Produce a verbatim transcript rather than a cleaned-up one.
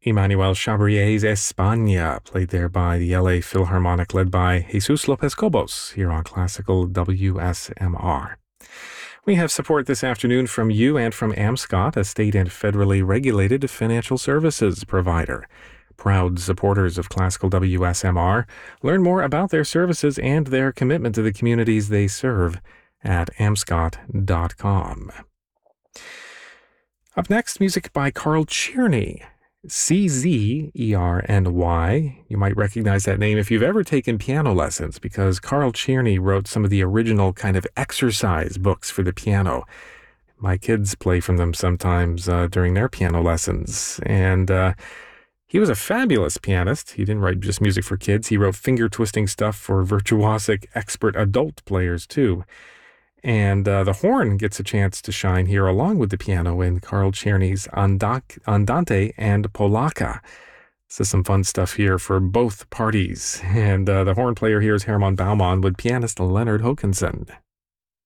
Emmanuel Chabrier's España, played there by the L A Philharmonic, led by Jesus Lopez Cobos, here on Classical W S M R. We have support this afternoon from you and from AmScot, a state and federally regulated financial services provider. Proud supporters of Classical W S M R, learn more about their services and their commitment to the communities they serve at amscot dot com. Up next, music by Carl Czerny. C Z E R N Y. You might recognize that name if you've ever taken piano lessons, because Carl Czerny wrote some of the original kind of exercise books for the piano. My kids play from them sometimes uh, during their piano lessons. And uh, he was a fabulous pianist. He didn't write just music for kids. He wrote finger-twisting stuff for virtuosic, expert adult players, too. And uh, the horn gets a chance to shine here along with the piano in Carl Czerny's Andante and Polacca. This is some fun stuff here for both parties. And uh, the horn player here is Herman Baumann with pianist Leonard Hokanson.